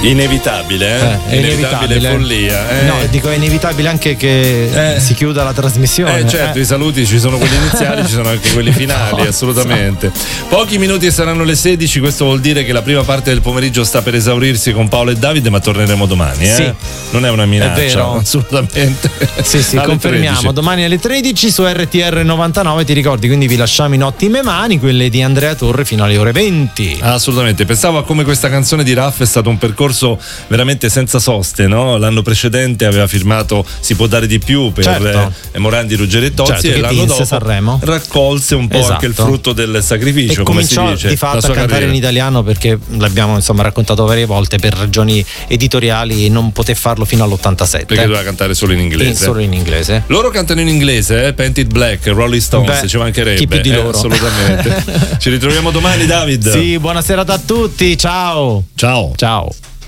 Inevitabile, È inevitabile. follia. No, dico è inevitabile anche che si chiuda la trasmissione. Certo, i saluti ci sono quelli iniziali, ci sono anche quelli finali, assolutamente. Pochi minuti e saranno le 16, questo vuol dire che la prima parte del pomeriggio sta per esaurirsi con Paolo e Davide, ma torneremo domani, Sì. Non è una minaccia, È vero. assolutamente. Sì, Alle confermiamo. 13. Domani alle 13 su RTR 99, ti ricordi, quindi vi lasciamo in ottime mani, quelle di Andrea Torre fino alle ore 20. Assolutamente, pensavo a come questa canzone di Raff è stato un percorso veramente senza soste, no? L'anno precedente aveva firmato Si può dare di più per Morandi, Ruggeri e Tozzi, Certo, e l'anno dopo Sanremo raccolse un po' anche il frutto del sacrificio, e come si cominciò dice, di fatto la a sua cantare carriera. in italiano, perché l'abbiamo raccontato varie volte, per ragioni editoriali non poté farlo fino all'87 perché doveva cantare solo in inglese. Solo in inglese. Loro cantano in inglese, Painted Black, Rolling Stones, ci mancherebbe. Chi più di loro. Assolutamente. Ci ritroviamo domani, David. Sì, buona serata a tutti, ciao. Ciao. Ciao.